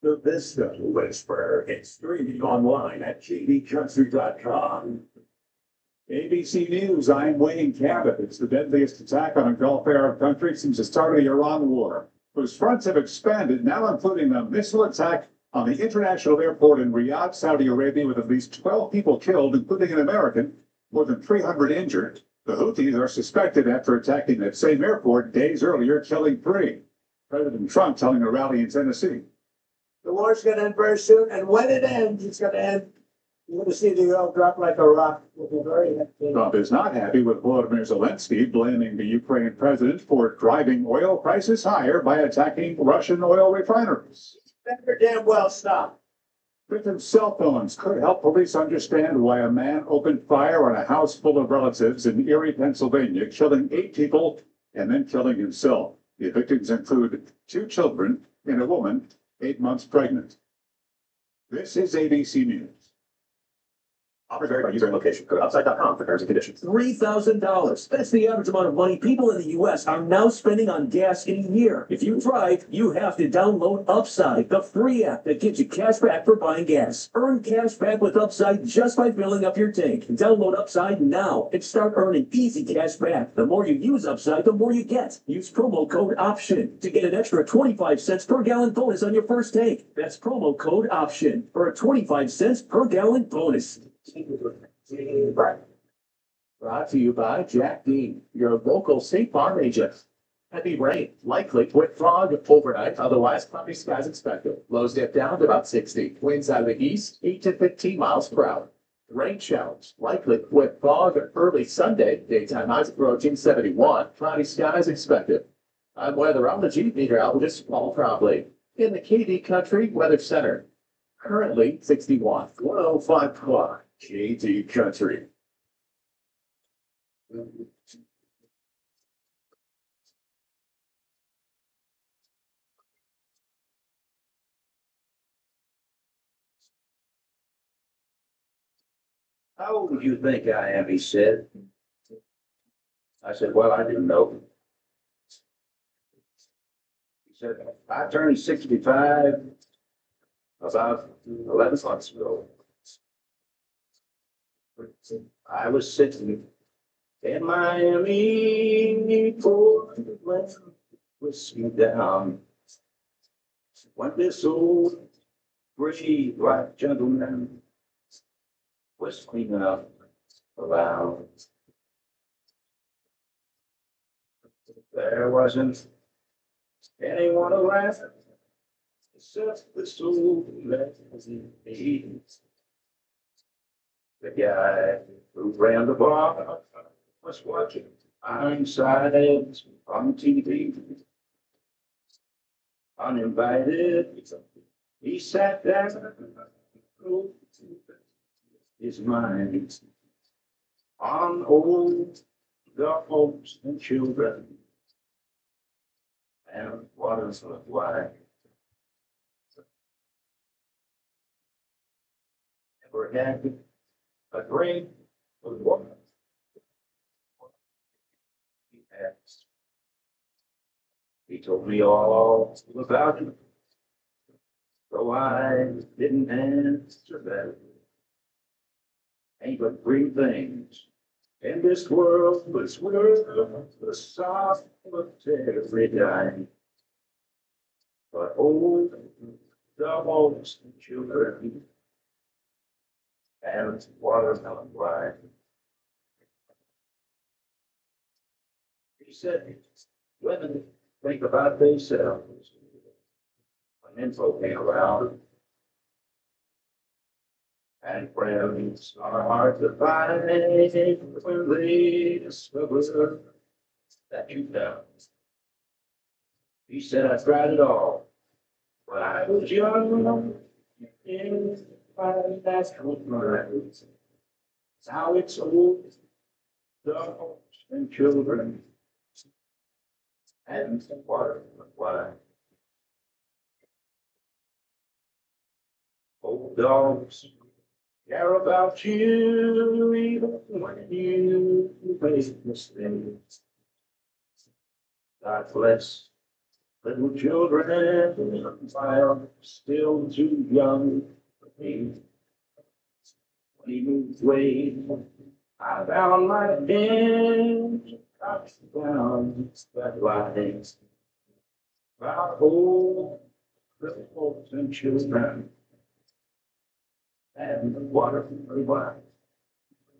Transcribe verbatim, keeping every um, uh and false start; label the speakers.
Speaker 1: The Vista Whisperer is streaming online at G D country dot com. A B C News, I'm Wayne Cabot. It's the deadliest attack on a Gulf Arab country since the start of the Iran war, whose fronts have expanded, now including a missile attack on the international airport in Riyadh, Saudi Arabia, with at least twelve people killed, including an American, more than three hundred injured. The Houthis are suspected after attacking that same airport days earlier, killing three. President Trump telling a rally in Tennessee.
Speaker 2: The war's going to end very soon, and when it ends, it's going to end. You're going to see the oil drop like a rock. We'll be very happy.
Speaker 1: Trump is not happy with Volodymyr Zelensky blaming the Ukrainian president for driving oil prices higher by attacking Russian oil refineries.
Speaker 2: Better damn well stop.
Speaker 1: Britain's cell phones could help police understand why a man opened fire on a house full of relatives in Erie, Pennsylvania, killing eight people and then killing himself. The victims include two children and a woman eight months pregnant. This is A B C News.
Speaker 3: Offers vary by user and location. Go to upside dot com for terms and conditions.
Speaker 4: three thousand dollars. That's the average amount of money people in the U S are now spending on gas in a year. If you drive, you have to download Upside, the free app that gives you cash back for buying gas. Earn cash back with Upside just by filling up your tank. Download Upside now and start earning easy cash back. The more you use Upside, the more you get. Use promo code OPTION to get an extra twenty-five cents per gallon bonus on your first tank. That's promo code OPTION for a twenty-five cents per gallon bonus.
Speaker 5: Brought to you by Jack Dean, your local State Farm agent. Heavy rain, likely with fog overnight, otherwise cloudy skies expected. Lows dip down to about sixty. Winds out of the east, eight to fifteen miles per hour. Rain showers, likely with fog early Sunday. Daytime highs approaching seventy-one. Cloudy skies expected. I'm weatherologist meteorologist Paul Trombley in the K D Country Weather Center. Currently sixty-one.
Speaker 1: one oh five o'clock, K D Country.
Speaker 2: How old do you think I am? He said. I said, well, I didn't know. He said, I turned sixty-five about eleven months ago. I was sitting in Miami, pouring whiskey down, when this old gray black gentleman was cleaning up around. There wasn't anyone around except this old man. The guy who ran the bar was watching Ironside on T V. Uninvited, he sat down, his mind on old dogs and children and waters of wine. Never had a drink of water. He asked. He told me all about it, though I didn't answer that. Ain't but three things in this world, this world, the soft of every day. But old dogs and children and watermelon wine. He said, women think about themselves when info came around. And friends are hard to find when they discover that you know. He said, I tried it all when I was young. In my last mind, it's how it's old, dogs and children, and water and wine. Old dogs care about you even when you make mistakes. God bless Little children, child, still too young for me. When he moved away, I found my head, drops down, spread lines. About old, little and children, and the water from the wine.